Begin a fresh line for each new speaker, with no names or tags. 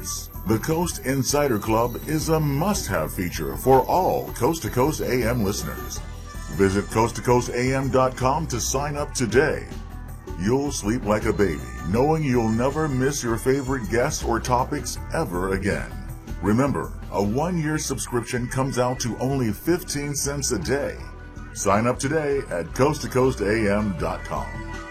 sports. The Coast Insider Club is a must-have feature for all Coast to Coast AM listeners. Visit coasttocoastam.com to sign up today. You'll sleep like a baby, knowing you'll never miss your favorite guests or topics ever again. Remember, a 1-year subscription comes out to only 15 cents a day. Sign up today at coasttocoastam.com.